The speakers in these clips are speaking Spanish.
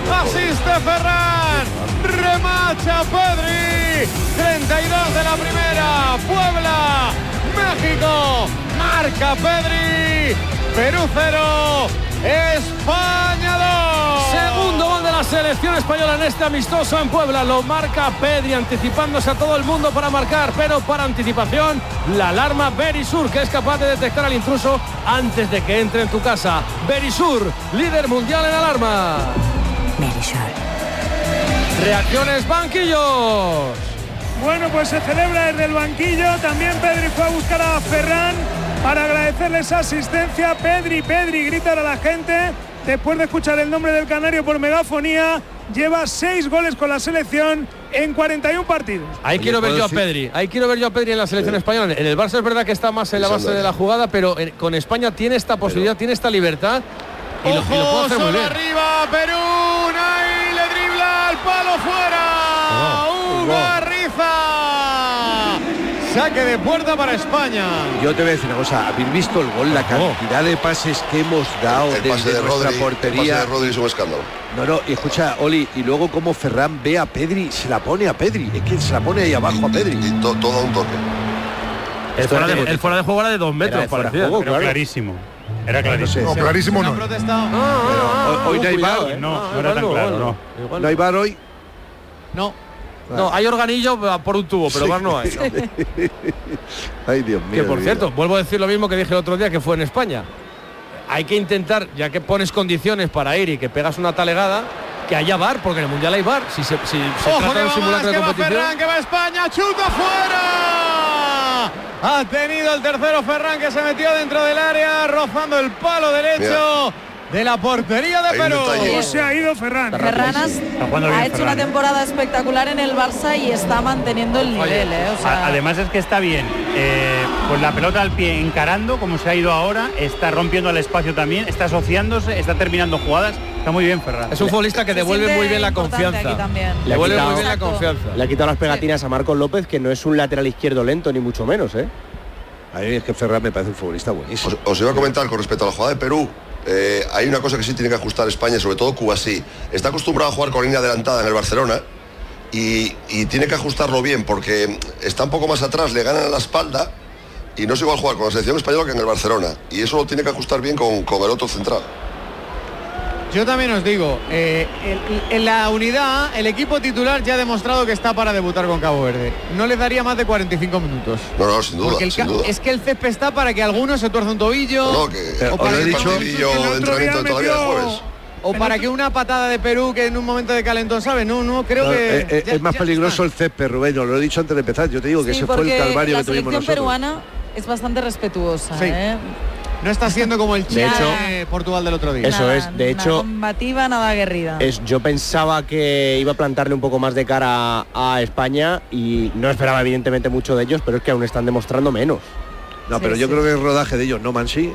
asiste Ferran, remacha Pedri, 32 de la primera, Puebla, México, marca Pedri, Perú 0, España 2. Segundo gol de la selección española en este amistoso en Puebla. Lo marca Pedri, anticipándose a todo el mundo para marcar, pero para anticipación, la alarma Berisur, que es capaz de detectar al intruso antes de que entre en tu casa. Berisur, líder mundial en alarma. Berisur. Reacciones, banquillos. Bueno, pues se celebra desde el banquillo. También Pedri fue a buscar a Ferran para agradecerle esa asistencia. Pedri, gritar a la gente. Después de escuchar el nombre del canario por megafonía, lleva 6 goles con la selección en 41 partidos. Ahí quiero ver yo a Pedri. Ahí quiero ver yo a Pedri en la selección española. En el Barça es verdad que está más en la base de la jugada, pero con España tiene esta posibilidad, tiene esta libertad. Y lo puede hacer muy bien. Arriba, Perú, ahí le dribla al palo fuera. Ugarriza. Saque de puerta para España. Yo te voy a decir una cosa, ¿habéis visto el gol? La cantidad de pases que hemos dado desde nuestra portería. El pase de Rodri es un escándalo. No, y escucha, Oli, y luego como Ferran ve a Pedri, se la pone a Pedri, es que se la pone ahí abajo a Pedri. Y todo un toque. El fuera de juego era de 2 metros, parecía. Pero claro. Clarísimo. Era clarísimo. No, clarísimo no. Hoy no hay VAR. No era tan claro, no. No hay VAR hoy. No, hay organillo por un tubo, pero VAR no hay. Ay, Dios mío. Que por cierto, vuelvo a decir lo mismo que dije el otro día, que fue en España. Hay que intentar, ya que pones condiciones para ir y que pegas una talegada, que haya VAR, porque en el Mundial hay VAR. Si se trata de un simulacro de competición. Ferran, que va España, chuta fuera. Ha tenido el tercero Ferran, que se metió dentro del área, rozando el palo derecho de la portería de Perú. Se ha ido Ferran. Ferran ha hecho una temporada espectacular en el Barça y está manteniendo el nivel. O sea, además es que está bien, pues la pelota al pie encarando, como se ha ido ahora, está rompiendo el espacio también, está asociándose, está terminando jugadas. Está muy bien Ferran. Es un futbolista que devuelve muy bien la confianza. Le devuelve muy bien la confianza. Le ha quitado las pegatinas a Marcos López, que no es un lateral izquierdo lento, ni mucho menos, ¿eh? A mí es que Ferran me parece un futbolista buenísimo. Os iba a comentar con respecto a la jugada de Perú. Hay una cosa que sí tiene que ajustar España, sobre todo Cubarsí. Está acostumbrado a jugar con línea adelantada en el Barcelona y tiene que ajustarlo bien porque está un poco más atrás, le ganan a la espalda y no es igual jugar con la selección española que en el Barcelona. Y eso lo tiene que ajustar bien con el otro central. Yo también os digo, en la unidad A, el equipo titular ya ha demostrado que está para debutar con Cabo Verde. No le daría más de 45 minutos. No, sin duda. Porque es que el césped está para que alguno se tuerza un tobillo. O para el partidillo de entrenamiento de todavía de jueves. O para que una patada de Perú que en un momento de calentón, ¿sabes? No, creo que... es más peligroso el césped, Rubén, lo he dicho antes de empezar. Yo te digo que ese fue el calvario que tuvimos nosotros. La selección peruana es bastante respetuosa, No está siendo como el Chile de Portugal del otro día. Eso es, de hecho, nada combativa, nada aguerrida. Yo pensaba que iba a plantarle un poco más de cara a España y no esperaba evidentemente mucho de ellos, pero es que aún están demostrando menos. No, pero yo creo que es rodaje de ellos, ¿no, Mansi?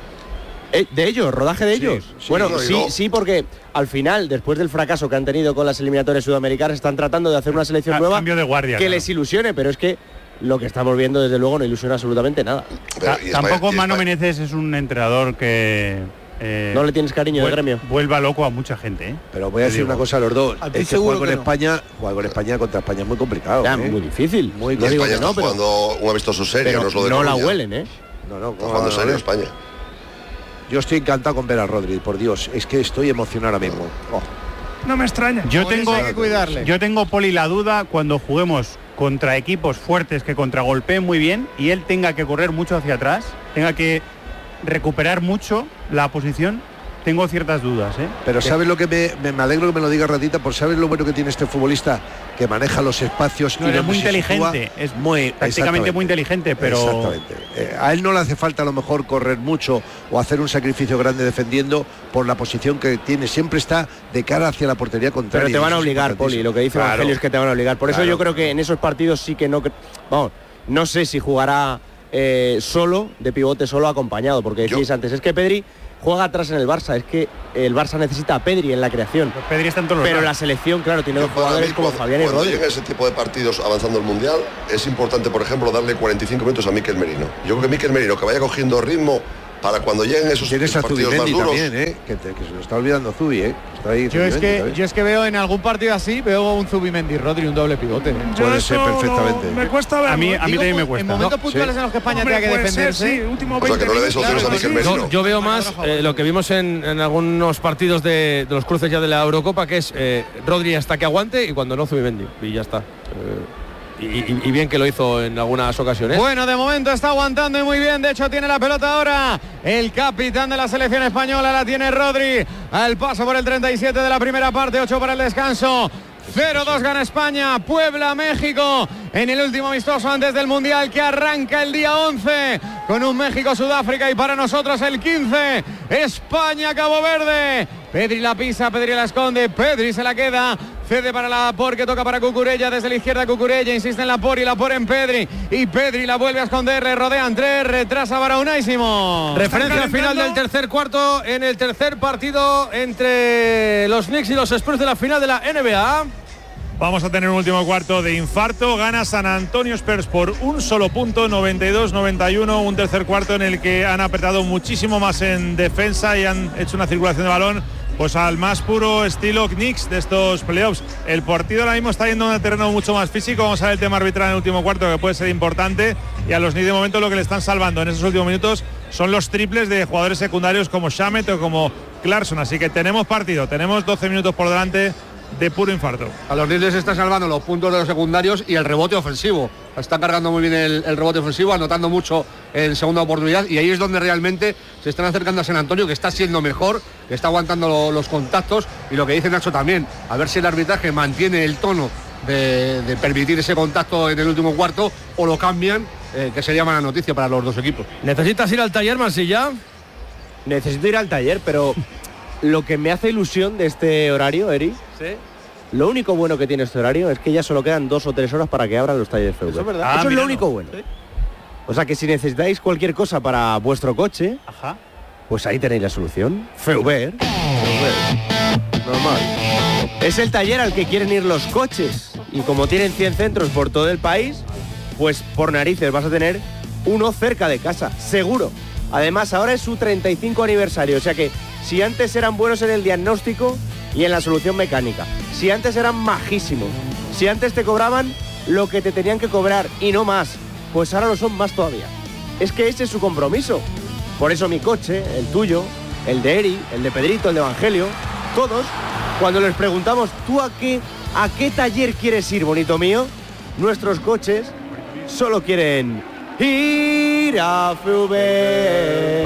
¿De ellos? ¿Rodaje de ellos? Bueno, sí, porque al final, después del fracaso que han tenido con las eliminatorias sudamericanas, están tratando de hacer una selección nueva cambio de guardia, que les ilusione, pero es que lo que estamos viendo desde luego no ilusiona absolutamente nada. Tampoco Mano Menezes es un entrenador que no le tienes cariño de gremio. Vuelva loco a mucha gente. Pero voy a decir una cosa a los dos. Es que jugar con España contra España es muy complicado. Muy difícil. Muy España está jugando un amistoso serio, no es lo de no la huelen, No, está jugando serio España. Yo estoy encantado con ver a Rodri, por Dios, es que estoy emocionado ahora mismo. No me extraña. Yo tengo, Poli, la duda cuando juguemos contra equipos fuertes que contragolpeen muy bien y él tenga que correr mucho hacia atrás, tenga que recuperar mucho la posición. Tengo ciertas dudas, Pero ¿sabes lo que me alegro que me lo diga Ratita? Por ¿sabes lo bueno que tiene este futbolista? Que maneja los espacios y es muy inteligente, es muy prácticamente muy inteligente, pero exactamente. A él no le hace falta a lo mejor correr mucho o hacer un sacrificio grande defendiendo por la posición que tiene, siempre está de cara hacia la portería contraria. Pero te van a obligar, Poli, lo que dice Evangelio es que te van a obligar. Por eso yo creo que en esos partidos sí que no sé si jugará solo, de pivote solo, acompañado, porque decís antes, es que Pedri juega atrás en el Barça, es que el Barça necesita a Pedri en la creación. Pues Pedri está en todos los pero la selección, claro, tiene dos jugadores como Fabián y Rodri. Cuando llega ese tipo de partidos avanzando el Mundial, es importante, por ejemplo, darle 45 minutos a Mikel Merino. Yo creo que Mikel Merino, que vaya cogiendo ritmo, para cuando lleguen esos partidos más duros. También, que se lo está olvidando Zubi, está ahí. Yo es que veo en algún partido así, veo un Zubimendi Rodri, un doble pivote. Puede ser perfectamente. Me cuesta ver. A mí también me cuesta. En momentos puntuales en los que España tenga que defenderse. Sí, último 20 o sea, que no le des opciones a Mikel Merino. Yo veo más lo que vimos en algunos partidos de los cruces ya de la Eurocopa, que es Rodri hasta que aguante y cuando no Zubimendi. Y ya está. Y bien que lo hizo en algunas ocasiones. Bueno, de momento está aguantando y muy bien. De hecho, tiene la pelota ahora el capitán de la selección española. La tiene Rodri al paso por el 37 de la primera parte. 8 para el descanso. 0-2 gana España. Puebla, México en el último amistoso antes del Mundial, que arranca el día 11 con un México-Sudáfrica, y para nosotros el 15 España-Cabo Verde. Pedri la pisa, Pedri la esconde, Pedri se la queda, cede para Laporte, que toca para Cucurella, desde la izquierda Cucurella, insiste en Laporte y Laporte en Pedri, y Pedri la vuelve a esconder, le rodean tres, retrasa para Unai Simón. Referencia final del tercer cuarto en el tercer partido entre los Knicks y los Spurs de la final de la NBA. Vamos a tener un último cuarto de infarto. Gana San Antonio Spurs por un solo punto, 92-91. Un tercer cuarto en el que han apretado muchísimo más en defensa y han hecho una circulación de balón pues al más puro estilo Knicks de estos playoffs. El partido ahora mismo está yendo a un terreno mucho más físico. Vamos a ver el tema arbitral en el último cuarto, que puede ser importante. Y a los Knicks de momento lo que le están salvando en esos últimos minutos son los triples de jugadores secundarios como Shamet o como Clarkson. Así que tenemos partido, tenemos 12 minutos por delante de puro infarto. A los Knicks se están salvando los puntos de los secundarios y el rebote ofensivo. Están cargando muy bien el rebote ofensivo, anotando mucho en segunda oportunidad, y ahí es donde realmente se están acercando a San Antonio, que está siendo mejor, que está aguantando los contactos, y lo que dice Nacho también, a ver si el arbitraje mantiene el tono de permitir ese contacto en el último cuarto, o lo cambian, que sería mala noticia para los dos equipos. ¿Necesitas ir al taller, Mansilla? Necesito ir al taller, pero lo que me hace ilusión de este horario, Eri, ¿sí? Lo único bueno que tiene este horario es que ya solo quedan 2 o 3 horas para que abran los talleres FEUBER. Eso es verdad. Eso es lo único bueno. ¿Sí? O sea que si necesitáis cualquier cosa para vuestro coche, pues ahí tenéis la solución. FEUBER. Normal. Es el taller al que quieren ir los coches. Y como tienen 100 centros por todo el país, pues por narices vas a tener uno cerca de casa, seguro. Además, ahora es su 35 aniversario, o sea que si antes eran buenos en el diagnóstico y en la solución mecánica, si antes eran majísimos, si antes te cobraban lo que te tenían que cobrar y no más, pues ahora lo son más todavía. Es que ese es su compromiso. Por eso mi coche, el tuyo, el de Eri, el de Pedrito, el de Evangelio, todos, cuando les preguntamos, ¿tú a qué taller quieres ir, bonito mío? Nuestros coches solo quieren ir a FEUBER.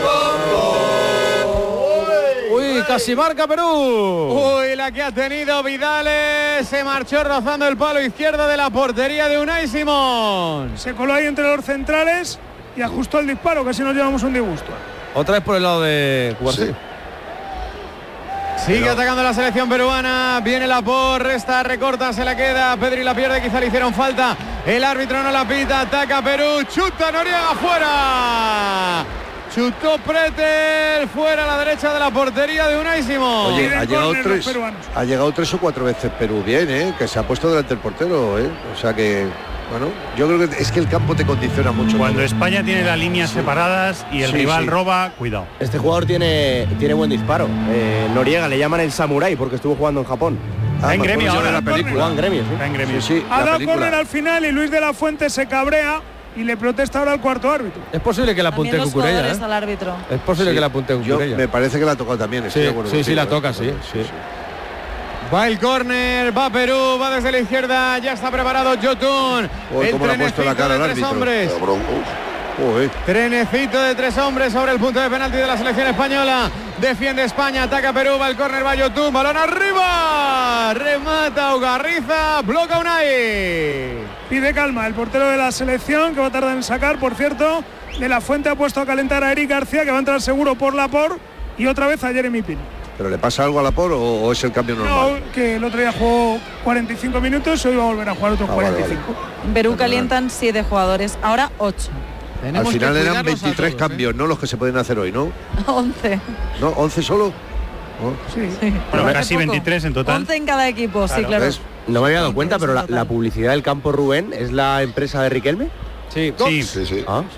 Uy, casi marca Perú. Uy, la que ha tenido Vidales, se marchó rozando el palo izquierdo de la portería de Unai Simón. Se coló ahí entre los centrales y ajustó el disparo, casi nos llevamos un disgusto. Otra vez por el lado de Cubarsí. Sigue atacando la selección peruana, viene Laporte, resta, recorta, se la queda, Pedri la pierde, quizá le hicieron falta, el árbitro no la pita, ataca Perú, chuta Noriega, fuera, chutó Pretel, fuera a la derecha de la portería de Unai Simón. Oye, ha llegado 3 o 4 veces Perú bien, que se ha puesto delante del portero, o sea que... Bueno, yo creo que es que el campo te condiciona mucho. Cuando España tiene las líneas separadas y el rival roba, cuidado. Este jugador tiene buen disparo. Noriega le llaman el samurái porque estuvo jugando en Japón. Está en Gremio ahora. La película. En Gremio, sí. Está en Gremio. Sí, ha dado córner al final y Luis de la Fuente se cabrea y le protesta ahora al cuarto árbitro. Es posible que la apunte Cucurella, al árbitro. Es posible que la apunte Cucurella. Me parece que la ha tocado también. Sí, la toca, sí. Va el córner, va Perú, va desde la izquierda, ya está preparado Yotun. El trenecito de 3 hombres. Trenecito de 3 hombres sobre el punto de penalti de la selección española. Defiende España, ataca Perú, va el córner, va Yotun, balón arriba. Remata Ugarriza, bloca Unai. Pide calma el portero de la selección, que va a tardar en sacar, por cierto. De la Fuente ha puesto a calentar a Eric García, que va a entrar seguro por Laporte, y otra vez a Jeremy Pino. ¿Pero le pasa algo a Laporte o es el cambio normal? No, que el otro día jugó 45 minutos, hoy va a volver a jugar otros 45. En Perú calientan 7 jugadores, ahora 8. Al final eran 23 cambios, no los que se pueden hacer hoy, ¿no? 11. ¿No? ¿11 solo? Sí. Bueno, casi 23 en total. 11 en cada equipo, sí, claro. No me había dado cuenta, pero la publicidad del campo Rubén es la empresa de Riquelme. Sí. Sí. ¿Ah?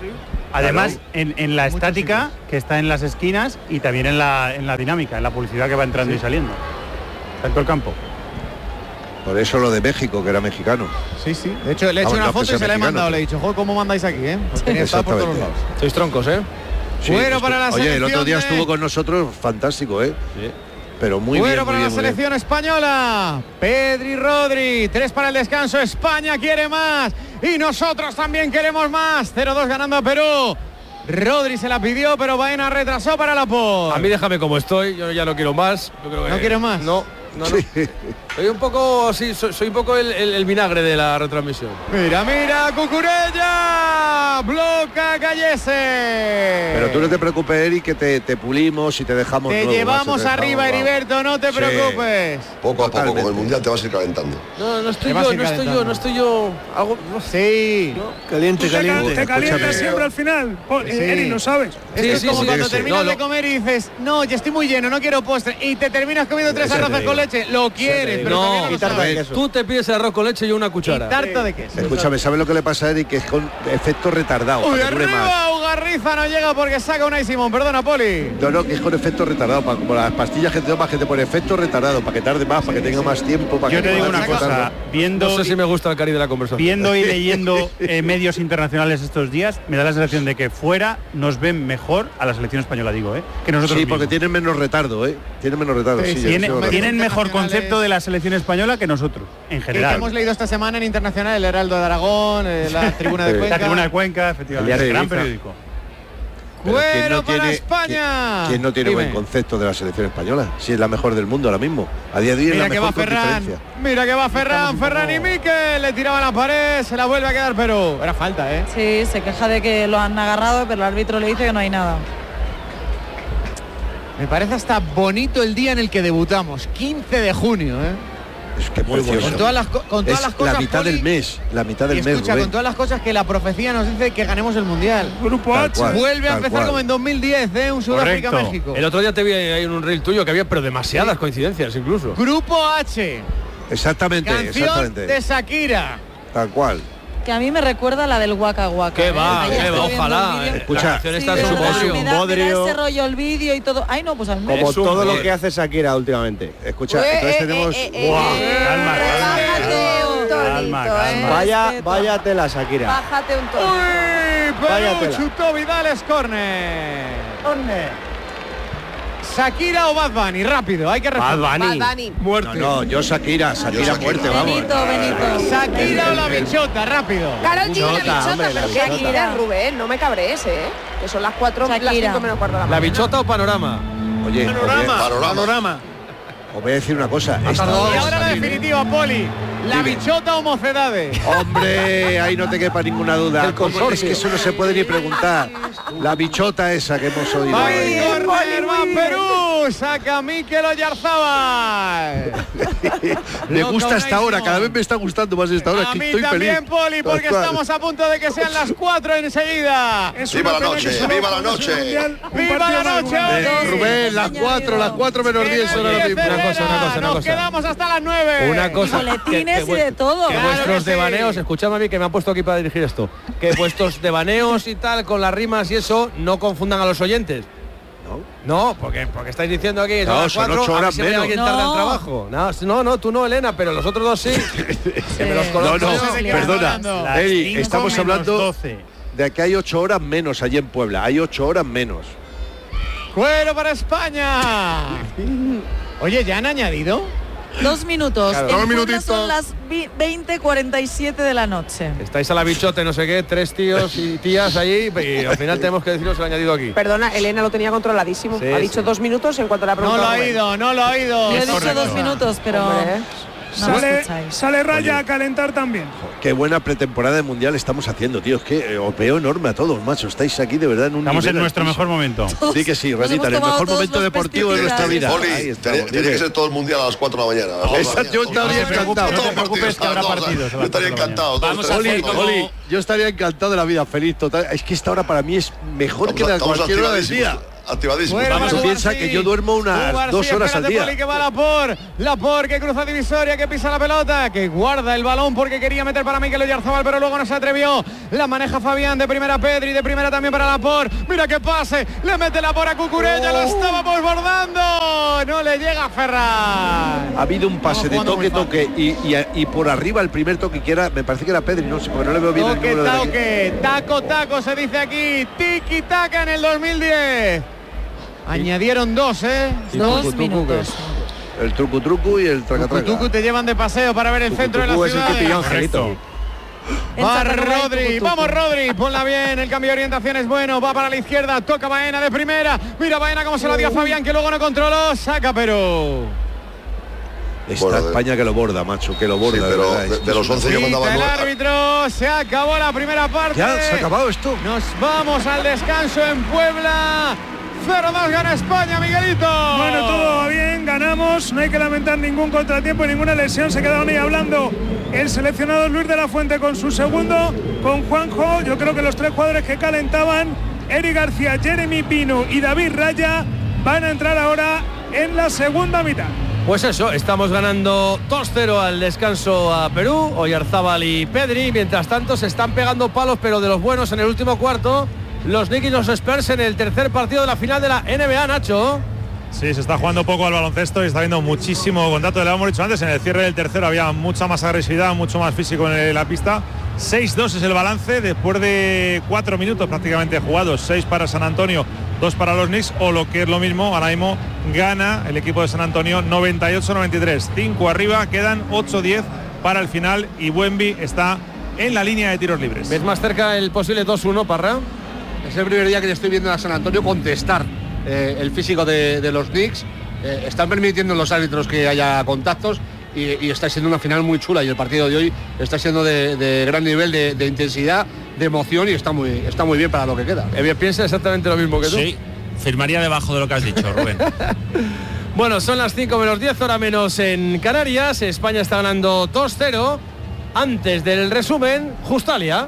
Además, en la estática que está en las esquinas y también en la dinámica, en la publicidad que va entrando y saliendo. Está en todo el campo. Por eso lo de México, que era mexicano. Sí. De hecho, le he hecho una foto y se la he mandado. Le he dicho, joder, ¿cómo mandáis aquí, Está por todos lados. Sois troncos, Sí, bueno para la selección. Oye, el otro día estuvo con nosotros, fantástico, Sí. Pero muy bien. Para la selección española. Pedri, Rodri. 3 para el descanso. España quiere más. Y nosotros también queremos más. 0-2 ganando a Perú. Rodri se la pidió, pero Baena retrasó para Laporte. A mí déjame como estoy. Yo ya no quiero más. Yo creo que ¿No quieres más? No. Soy un poco así, soy un poco el vinagre de la retransmisión. Mira, Cucurella, bloca Gallese. Pero tú no te preocupes, Eric, que te pulimos y te dejamos. Te llevamos arriba, Heriberto, no te preocupes. Poco a poco, con el mundial te vas a ir calentando. No estoy yo. Algo. Sí. Caliente. Te calientas siempre al final. Eric, ¿no sabes? Es como cuando terminas de comer y dices, no, ya estoy muy lleno, no quiero postre. Y te terminas comiendo 3 arroces con leche. Lo quieres, pero no, tarta de queso. Tú te pides el arroz con leche y una cuchara. Y tarta de queso. Escúchame, ¿sabes lo que le pasa a Eric? Que es con efecto retardado. Uy, arriba, Ugarriza no llega porque saca Unai Simón. Perdona, Poli. No, que es con efecto retardado. Como las pastillas que te tomas, que te pone efecto retardado, para que tarde más, para que tenga más tiempo. Para yo te digo una cosa, no sé si me gusta el cari de la conversación. Viendo y leyendo medios internacionales estos días, me da la sensación de que fuera nos ven mejor a la selección española, digo, que nosotros Sí, mismos. porque tienen menos retardo, Tienen menos retardo. Sí, tienen mejor concepto de la selección española que nosotros, en general. Que hemos leído esta semana en Internacional, el Heraldo de Aragón, la Tribuna de Cuenca. La Tribuna de Cuenca, efectivamente. Gran periódico. Bueno para España. ¿Quién no tiene buen concepto de la selección española? Si es la mejor del mundo ahora mismo. A día de hoy es la mejor con diferencia. Mira que va Ferran y Mikel. Le tiraba la pared, se la vuelve a quedar Perú. Era falta, Sí, se queja de que lo han agarrado, pero el árbitro le dice que no hay nada. Me parece hasta bonito el día en el que debutamos, 15 de junio, Es que muy bueno. Con todas las cosas, la mitad del mes, escucha, con todas las cosas que la profecía nos dice que ganemos el mundial. Grupo H. Vuelve a empezar como en 2010, un Sudáfrica-México. El otro día te vi ahí en un reel tuyo que había, pero demasiadas coincidencias incluso. Grupo H. Exactamente. Canción de Shakira. Tal cual. Que a mí me recuerda la del Waka Waka. ¿Qué va? Ojalá. Escucha, me da ese rollo el vídeo y todo. Ay, no, pues al menos. Como todo lo que hace Shakira últimamente. Escucha, entonces tenemos. Calma. Váyate la Shakira. Bájate un tono. Uy, Perú chutó Vidal, es córner. Shakira o Bad Bunny, rápido, hay que responder. Bad Bunny. Muerte. No, yo Shakira muerte, vamos. Benito. Shakira o la bichota, rápido. Karol G, la bichota, pero Shakira. Rubén, no me cabrees, que son las 4, las 5 menos cuarto de la mañana. ¿La bichota o Panorama? Oye, Panorama. Os voy a decir una cosa. Y ahora la definitiva, Poli. ¿La bichota o mocedades? Hombre, ahí no te quepa ninguna duda. Es que eso no se puede ni preguntar. La bichota esa que hemos oído. ¡Ay, corner, va Perú! Saca Mikel Oyarzábal. Me gusta esta hora, cada vez me está gustando más esta hora. A que mí estoy también, feliz. Poli, porque estamos a punto de que sean las 4 enseguida. ¡Viva la noche! ¡Viva la noche! ¡Viva la noche! Rubén, las 4 menos 10 son ahora mismo. Una Nos cosa. quedamos hasta las 9. Una cosa. Boletines y de todo. Que vuestros devaneos, escuchadme a mí que me ha puesto aquí para dirigir esto. Que vuestros devaneos y tal, con las rimas y eso, no confundan a los oyentes. No, porque estáis diciendo aquí no, son 8 horas menos. Alguien tarda en trabajo. No, tú no, Elena, pero los otros dos sí. Que me los conozco. Perdona. Eri, estamos hablando de que hay 8 horas menos allí en Puebla. Hay 8 horas menos. Cuero para España. Oye, ¿ya han añadido? 2 minutos. Claro, en 2 minutitos. Son las 20:47 de la noche. Estáis a la bichote, no sé qué, 3 tíos y tías allí y al final tenemos que deciros el añadido aquí. Perdona, Elena lo tenía controladísimo. Ha dicho 2 minutos en cuanto la pregunta. No lo ha oído. Yo he dicho 2 minutos, pero sale Raya a calentar también. Qué buena pretemporada de mundial estamos haciendo, tío. Es que os veo enorme a todos, macho. Estáis aquí de verdad en un Estamos nivel en nuestro mejor momento. Sí que sí, Ranita, en el mejor momento deportivo de nuestra vida. Poli, tiene que ser todo el mundial a las 4 de la mañana. Yo estaría encantado. No te preocupes que habrá partidos. Yo estaría encantado. Yo estaría encantado de la vida feliz total. Es que esta hora para mí es mejor que la cualquier hora del día. activadísimos. Tú piensas que yo duermo unas 2 horas al día. Poli, que va Laporte que cruza divisoria, que pisa la pelota, que guarda el balón porque quería meter para Mikel Oyarzabal, pero luego no se atrevió. La maneja Fabián, de primera Pedri, de primera también para Laporte. Mira qué pase, le mete Laporte a Cucurella, lo estábamos bordando. No le llega a Ferran. Ha habido un pase de toque y por arriba el primer toque que era, me parece que era Pedri, no sé, porque no le veo bien el número de taco se dice aquí, tiki taka en el 2010. Añadieron 2, 2 minutos. El truco y el traca-traca. Truco te llevan de paseo para ver el centro de la ciudad. Va Rodri, vamos Rodri, ponla bien, el cambio de orientación es bueno, va para la izquierda, toca Baena de primera, mira Baena cómo se la dio a Fabián, que luego no controló, saca pero... Está España que lo borda, macho, que lo borda. Sí, pero de los 11 que mandaban. El árbitro, se acabó la primera parte. Ya, se ha acabado esto. Nos vamos al descanso en Puebla. 0-2 gana España, Miguelito. Bueno, todo va bien, ganamos, no hay que lamentar ningún contratiempo, ninguna lesión. Se quedaron ahí hablando el seleccionado Luis de la Fuente con su segundo, con Juanjo. Yo creo que los 3 jugadores que calentaban, Eric García, Jeremy Pino y David Raya, van a entrar ahora en la segunda mitad. Pues eso, estamos ganando 2-0 al descanso a Perú, Oyarzabal y Pedri. Mientras tanto se están pegando palos, pero de los buenos en el último cuarto. Los Knicks y los Spurs en el tercer partido de la final de la NBA, Nacho. Sí, se está jugando poco al baloncesto y está habiendo muchísimo contacto. Le hemos dicho antes, en el cierre del tercero había mucha más agresividad, mucho más físico en la pista. 6-2 es el balance después de 4 minutos prácticamente jugados. 6 para San Antonio, 2 para los Knicks, o lo que es lo mismo, ahora mismo gana el equipo de San Antonio 98-93. 5 arriba, quedan 8-10 para el final y Wemby está en la línea de tiros libres. ¿Ves más cerca el posible 2-1, Parra? Es el primer día que le estoy viendo a San Antonio contestar el físico de los Knicks. Están permitiendo los árbitros que haya contactos y está siendo una final muy chula, y el partido de hoy está siendo de gran nivel de intensidad, de emoción, y está muy bien para lo que queda. Piensa exactamente lo mismo que tú. Sí, firmaría debajo de lo que has dicho, Rubén. Bueno, son las 5 menos 10, hora menos en Canarias. España está ganando 2-0. Antes del resumen, Justalia.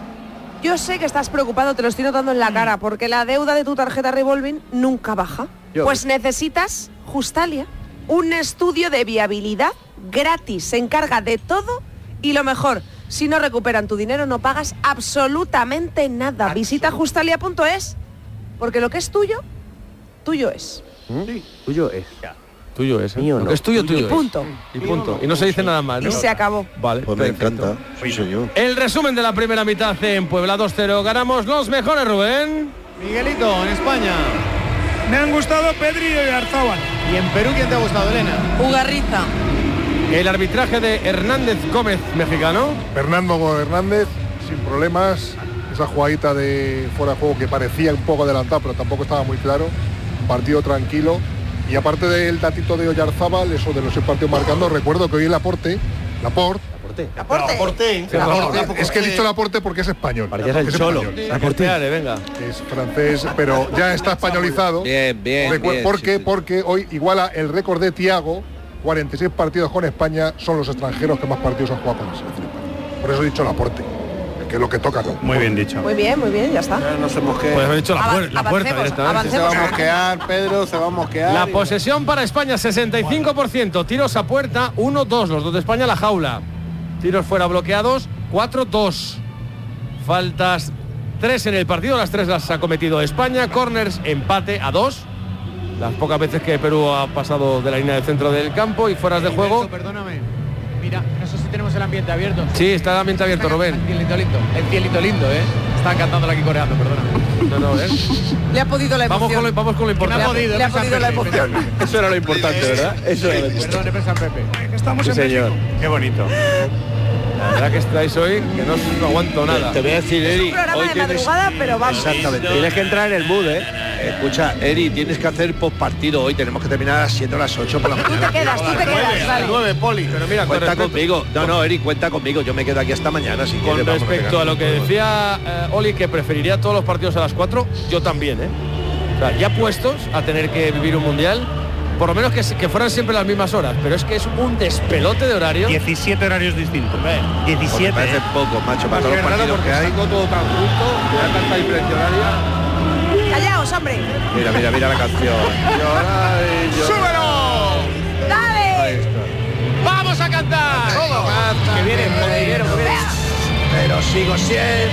Yo sé que estás preocupado, te lo estoy notando en la cara, porque la deuda de tu tarjeta revolving nunca baja. Pues necesitas, Justalia, un estudio de viabilidad gratis. Se encarga de todo y lo mejor, si no recuperan tu dinero no pagas absolutamente nada. Visita justalia.es, porque lo que es tuyo, tuyo es. Sí. Tuyo es. Tuyo es, mío, lo que es tuyo, tuyo y punto. Es. Y punto. Y no se dice nada más, ¿no? Y se acabó. Vale, pues me encanta. Sí, señor. El resumen de la primera mitad en Puebla 2-0. Ganamos los mejores, Rubén. Miguelito, en España. Me han gustado Pedri y Oyarzabal. ¿Y en Perú quién te ha gustado, Elena? Ugarriza. El arbitraje de Hernández Gómez, mexicano. Fernando Hernández, sin problemas. Esa jugadita de fuera de juego que parecía un poco adelantado, pero tampoco estaba muy claro. Partido tranquilo. Y aparte del datito de Oyarzabal, eso de los 6 partidos marcando, recuerdo que hoy el Laporte. Es que he dicho Laporte porque es español. Parecías el Cholo. Laporte, venga. Es francés, pero ya está españolizado. Bien. Porque hoy iguala el récord de Thiago, 46 partidos con España, son los extranjeros que más partidos han jugado con la selección. Por eso he dicho Laporte, que es lo que toca, ¿no? Muy bien dicho. Muy bien, ya está. No se mosquee. Puedes haber dicho la puerta directamente. Se va a mosquear, Pedro, se va a mosquear. La posesión para España, 65%. Tiros a puerta, 1-2. Los dos de España, la jaula. Tiros fuera bloqueados, 4-2. Faltas 3 en el partido, las 3 las ha cometido España. Corners, empate a 2. Las pocas veces que Perú ha pasado de la línea del centro del campo, y fueras de juego. Perdóname. Mira, no sé si tenemos el ambiente abierto. Sí, está el ambiente abierto, Rubén. El cielito lindo, ¿eh? Están cantándola aquí coreando, perdóname. Le ha podido la emoción. Vamos con lo importante. Le ha podido la emoción. Eso era lo importante, ¿verdad? Eso era lo importante. Perdón, San Pepe. Estamos en señor. México. Qué bonito. La verdad que estáis hoy, que no aguanto nada. Te voy a decir, Eri, Es un programa de madrugada, pero vamos. Exactamente. Tienes que entrar en el mood, ¿eh? Escucha, Eri, tienes que hacer postpartido hoy. Tenemos que terminar a las 7 o las 8 por la mañana. Tú te quedas, vale. 9, Poli. Pero mira, Cuenta conmigo. No, Eri, cuenta conmigo. Yo me quedo aquí hasta mañana si con quieres. respecto a lo que decía Oli, que preferiría todos los partidos a las 4, yo también, ¿eh? O sea, ya puestos a tener que vivir un mundial, por lo menos que fueran siempre las mismas horas, pero es que es un despelote de horario. 17 horarios distintos. 17. Me parece poco, macho, para todos los partidos que hay. Todo tan junto, tanta diferencia horaria. Callaos. vamos, hombre. Mira la canción. ¡Súbelo! ¡Dale! ¡Vamos a cantar! Que viene, que viene. Pero sigo siendo